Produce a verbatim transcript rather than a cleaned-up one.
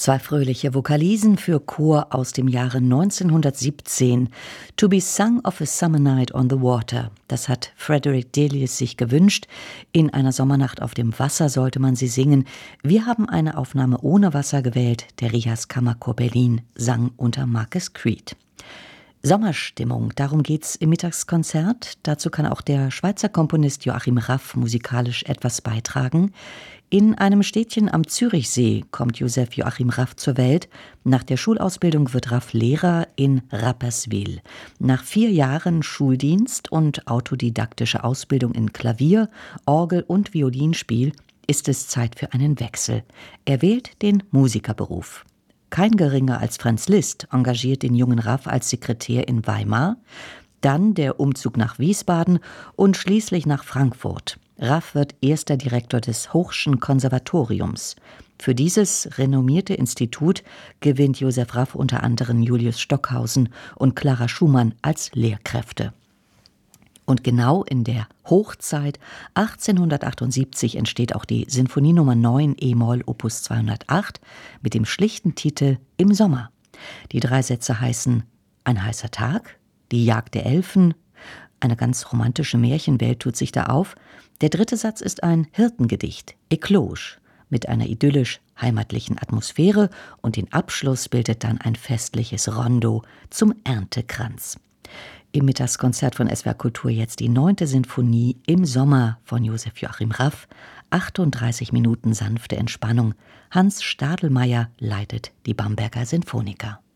Zwei fröhliche Vokalisen für Chor aus dem Jahre neunzehnhundertsiebzehn. To be sung of a summer night on the water. Das hat Frederick Delius sich gewünscht. In einer Sommernacht auf dem Wasser sollte man sie singen. Wir haben eine Aufnahme ohne Wasser gewählt. Der Rias Kammerchor Berlin sang unter Marcus Creed. Sommerstimmung, darum geht's im Mittagskonzert. Dazu kann auch der Schweizer Komponist Joachim Raff musikalisch etwas beitragen. In einem Städtchen am Zürichsee kommt Joseph Joachim Raff zur Welt. Nach der Schulausbildung wird Raff Lehrer in Rapperswil. Nach vier Jahren Schuldienst und autodidaktische Ausbildung in Klavier, Orgel und Violinspiel ist es Zeit für einen Wechsel. Er wählt den Musikerberuf. Kein geringer als Franz Liszt engagiert den jungen Raff als Sekretär in Weimar, dann der Umzug nach Wiesbaden und schließlich nach Frankfurt. Raff wird erster Direktor des Hochschen Konservatoriums. Für dieses renommierte Institut gewinnt Josef Raff unter anderem Julius Stockhausen und Clara Schumann als Lehrkräfte. Und genau in der Hochzeit achtzehnhundertachtundsiebzig entsteht auch die Sinfonie Nummer neun e-Moll Opus zweihundertacht mit dem schlichten Titel Im Sommer. Die drei Sätze heißen Ein heißer Tag, die Jagd der Elfen, eine ganz romantische Märchenwelt tut sich da auf. Der dritte Satz ist ein Hirtengedicht, Ecloge, mit einer idyllisch-heimatlichen Atmosphäre und den Abschluss bildet dann ein festliches Rondo zum Erntekranz. Im Mittagskonzert von S W R Kultur jetzt die neunte Sinfonie Im Sommer von Joseph Joachim Raff. achtunddreißig Minuten sanfte Entspannung. Hans Stadelmeier leitet die Bamberger Sinfoniker.